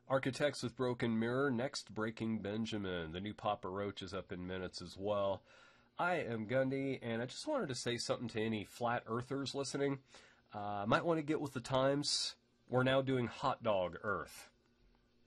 Architects with Broken Mirror, next Breaking Benjamin. The new Papa Roach is up in minutes as well. I am Gundy, and I just wanted to say something to any flat earthers listening. Might want to get with the times. We're now doing Hot Dog Earth.